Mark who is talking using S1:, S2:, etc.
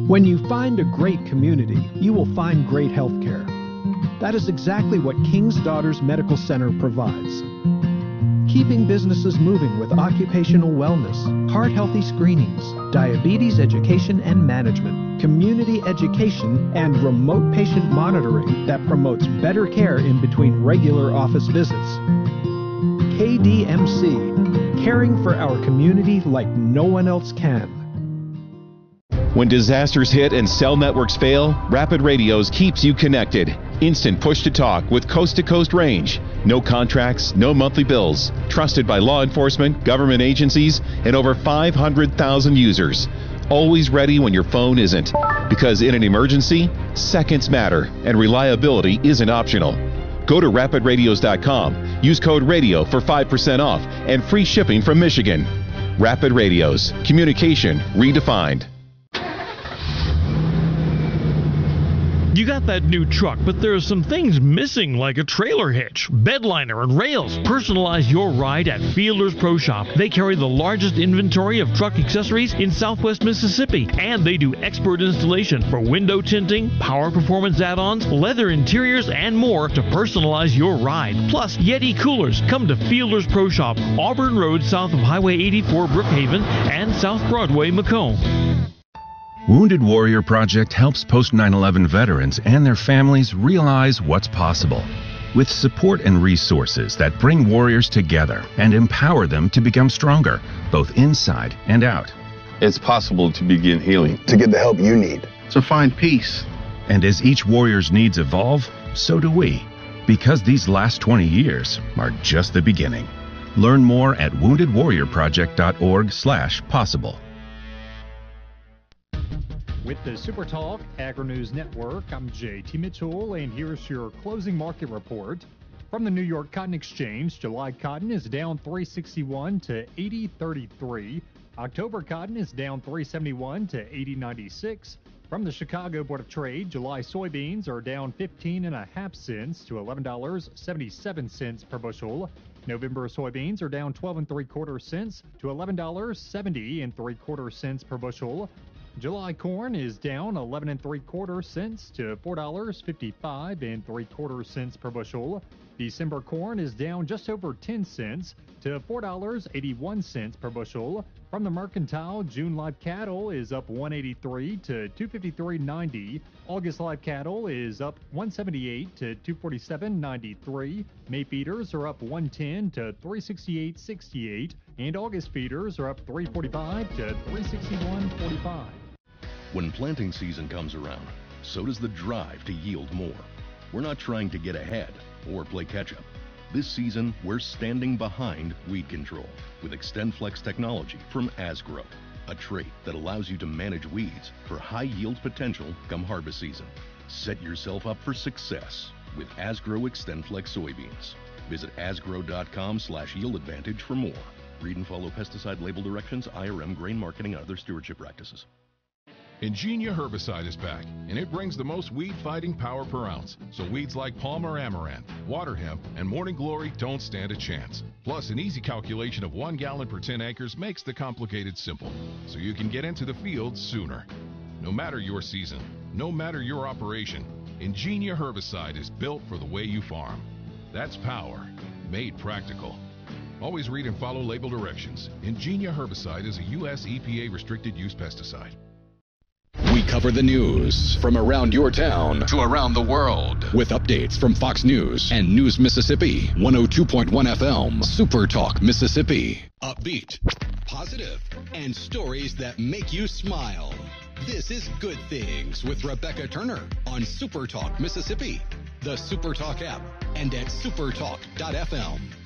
S1: When you find a great community, you will find great health care. That is exactly what King's Daughters Medical Center provides. Keeping businesses moving with occupational wellness, heart-healthy screenings, diabetes education and management, community education, and remote patient monitoring that promotes better care in between regular office visits. KDMC, caring for our community like no one else can.
S2: When disasters hit and cell networks fail, Rapid Radios keeps you connected. Instant push-to-talk with coast-to-coast range. No contracts, no monthly bills. Trusted by law enforcement, government agencies, and over 500,000 users. Always ready when your phone isn't. Because in an emergency, seconds matter, and reliability isn't optional. Go to rapidradios.com. Use code RADIO for 5% off and free shipping from Michigan. Rapid Radios. Communication redefined.
S3: You got that new truck, but there are some things missing, like a trailer hitch, bed liner, and rails. Personalize your ride at Fielders Pro Shop. They carry the largest inventory of truck accessories in Southwest Mississippi, and they do expert installation for window tinting, power performance add-ons, leather interiors, and more to personalize your ride. Plus, Yeti coolers. Come to Fielders Pro Shop, Auburn Road, south of Highway 84, Brookhaven, and South Broadway, Macomb.
S4: Wounded Warrior Project helps post-9/11 veterans and their families realize what's possible. With support and resources that bring warriors together and empower them to become stronger, both inside and out.
S5: It's possible to begin healing.
S6: To get the help you need.
S5: To find peace.
S4: And as each warrior's needs evolve, so do we. Because these last 20 years are just the beginning. Learn more at woundedwarriorproject.org/possible.
S7: With the Super Talk Agri-News Network, I'm JT Mitchell, and here's your closing market report. From the New York Cotton Exchange, July cotton is down 361 to 80.33. October cotton is down 371 to 80.96. From the Chicago Board of Trade, July soybeans are down 15.5 cents to $11.77 per bushel. November soybeans are down 12.75 cents to $11.70 per bushel. July corn is down 11.75 cents to $4.55 per bushel. December corn is down just over 10 cents to $4.81 per bushel. From the Mercantile, June live cattle is up 183 to 253.90. August live cattle is up 178 to 247.93. May feeders are up 110 to 368.68, and August feeders are up 345 to 361.45.
S8: When planting season comes around, so does the drive to yield more. We're not trying to get ahead or play catch-up. This season, we're standing behind weed control with XtendFlex technology from Asgrow, a trait that allows you to manage weeds for high yield potential come harvest season. Set yourself up for success with Asgrow XtendFlex soybeans. Visit asgrow.com/yield advantage for more. Read and follow pesticide label directions, IRM, grain marketing, and other stewardship practices.
S9: Ingenia herbicide is back, and it brings the most weed-fighting power per ounce, so weeds like Palmer amaranth, water hemp, and morning glory don't stand a chance. Plus, an easy calculation of 1 gallon per 10 acres makes the complicated simple, so you can get into the field sooner. No matter your season, no matter your operation, Ingenia herbicide is built for the way you farm. That's power, made practical. Always read and follow label directions. Ingenia herbicide is a U.S. EPA restricted use pesticide.
S10: We cover the news from around your town to around the world with updates from Fox News and News Mississippi, 102.1 FM, Super Talk Mississippi. Upbeat, positive, and stories that make you smile. This is Good Things with Rebecca Turner on Super Talk Mississippi, the Super Talk app, and at supertalk.fm.